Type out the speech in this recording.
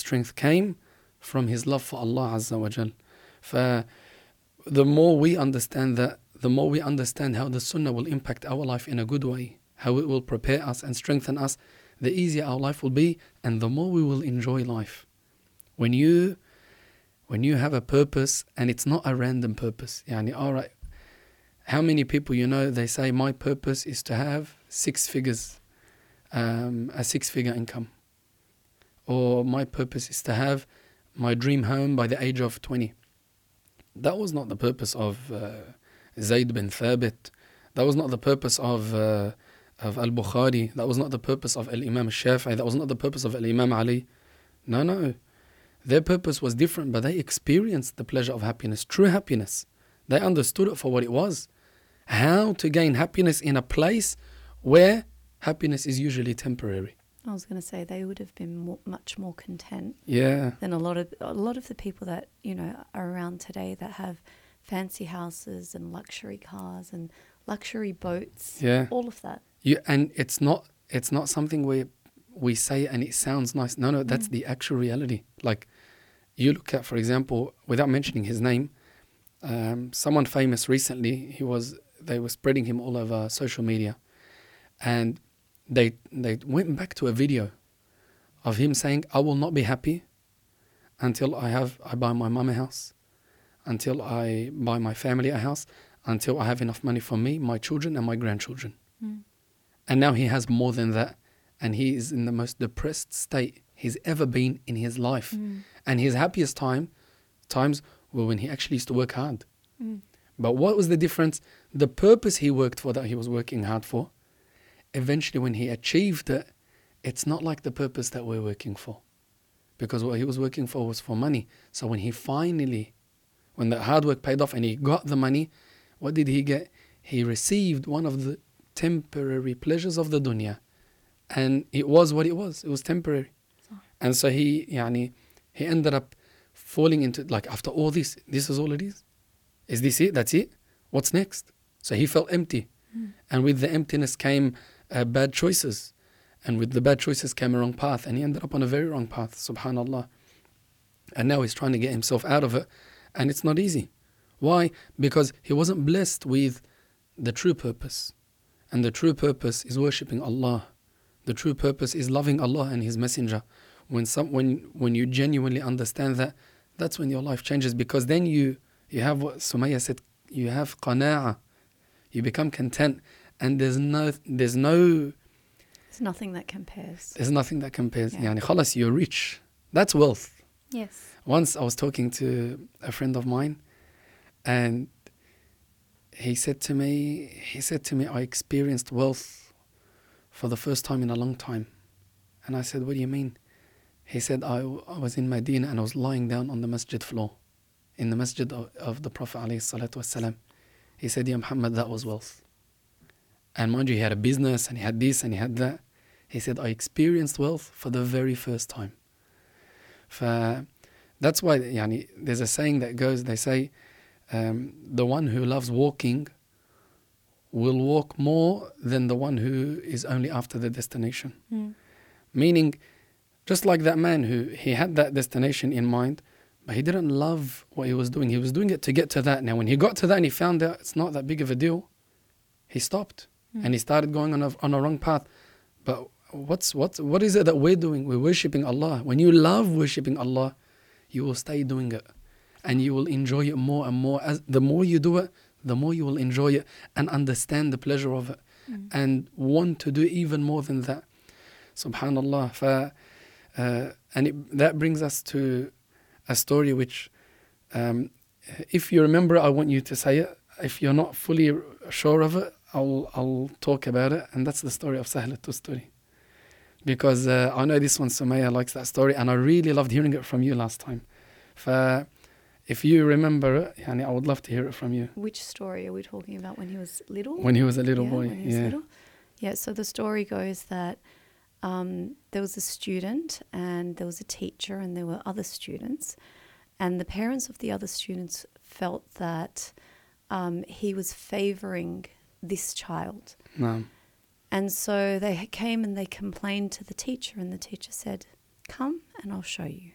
strength came from his love for Allah Azza wa Jal. The more we understand that, the more we understand how the Sunnah will impact our life in a good way, how it will prepare us and strengthen us, the easier our life will be, and the more we will enjoy life. When you have a purpose, and it's not a random purpose, alright, how many people they say, my purpose is to have 6 figures, a 6-figure income, or my purpose is to have my dream home by the age of 20. That was not the purpose of Zayd bin Thabit. That was not the purpose of Al-Bukhari. That was not the purpose of Al-Imam al-Shafi'i. That was not the purpose of Al-Imam Ali. No. Their purpose was different, but they experienced the pleasure of happiness, true happiness. They understood it for what it was. How to gain happiness in a place where happiness is usually temporary. I was going to say they would have been much more content than a lot of the people that are around today that have fancy houses and luxury cars and luxury boats. All of that. And it's not something where we say and it sounds nice. No, that's the actual reality. Like you look at, for example, without mentioning his name, someone famous recently. They were spreading him all over social media, and they went back to a video of him saying, I will not be happy until I buy my mum a house, until I buy my family a house, until I have enough money for me, my children and my grandchildren. And now he has more than that, and he is in the most depressed state he's ever been in his life. And his happiest times were when he actually used to work hard. But what was the difference? The purpose he worked for, that he was working hard for, eventually when he achieved it, it's not like the purpose that we're working for. Because what he was working for was for money. So when the hard work paid off and he got the money, what did he get? He received one of the temporary pleasures of the dunya. And it was what it was. It was temporary. And so he ended up falling into, like, after all this is all it is? Is this it? That's it? What's next? So he felt empty. And with the emptiness came bad choices. And with the bad choices came a wrong path. And he ended up on a very wrong path, subhanAllah. And now he's trying to get himself out of it. And it's not easy. Why? Because he wasn't blessed with the true purpose. And the true purpose is worshipping Allah. The true purpose is loving Allah and His Messenger. When you genuinely understand that, that's when your life changes. Because then you have what Sumaya said, you have qana'ah. You become content. And there's nothing that compares. There's nothing that compares. Khalas, you're rich. That's wealth. Yes. Once I was talking to a friend of mine, and he said to me, I experienced wealth for the first time in a long time. And I said, what do you mean? He said, I was in Medina and I was lying down on the masjid floor, in the masjid of the Prophet ﷺ. He said, Ya Muhammad, that was wealth. And mind you, he had a business and he had this and he had that. He said, I experienced wealth for the very first time. That's why there's a saying that goes, they say, the one who loves walking will walk more than the one who is only after the destination. Meaning, just like that man he had that destination in mind, but he didn't love what he was doing. He was doing it to get to that. Now, when he got to that and he found out it's not that big of a deal, he stopped and he started going on a wrong path. But what is it that we're doing? We're worshipping Allah. When you love worshipping Allah, you will stay doing it and you will enjoy it more and more. As the more you do it, the more you will enjoy it and understand the pleasure of it and want to do even more than that. Subhanallah. That brings us to a story which, if you remember it, I want you to say it. If you're not fully sure of it, I'll talk about it. And that's the story of Sahla Tusturi. Because I know this one, Sumaya likes that story, and I really loved hearing it from you last time. If you remember it, I would love to hear it from you. Which story are we talking about? When he was little? When he was a little boy, when he was little? Yeah, so the story goes that there was a student and there was a teacher and there were other students, and the parents of the other students felt that he was favouring this child. No. And so they came and they complained to the teacher, and the teacher said, come and I'll show you.